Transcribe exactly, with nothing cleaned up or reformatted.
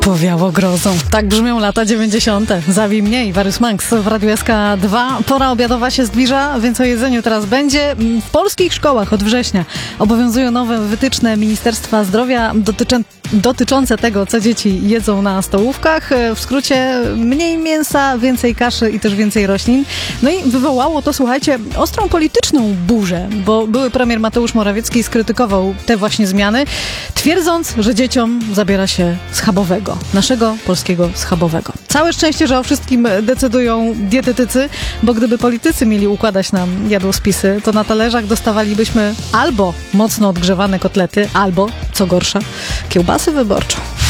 Powiało grozą. Tak brzmią lata dziewięćdziesiąte. Zawij mnie i Warys Manx w Radiu S K dwa. Pora obiadowa się zbliża, więc o jedzeniu teraz będzie. W polskich szkołach od września obowiązują nowe wytyczne Ministerstwa Zdrowia dotyczą, dotyczące tego, co dzieci jedzą na stołówkach. W skrócie mniej mięsa, więcej kaszy i też więcej roślin. No i wywołało to, słuchajcie, ostrą polityczną burzę, bo były premier Mateusz Morawiecki skrytykował te właśnie zmiany, twierdząc, że dzieciom zabiera się schabowego. Naszego polskiego schabowego. Całe szczęście, że o wszystkim decydują dietetycy, bo gdyby politycy mieli układać nam jadłospisy, to na talerzach dostawalibyśmy albo mocno odgrzewane kotlety, albo, co gorsza, kiełbasę wyborczą.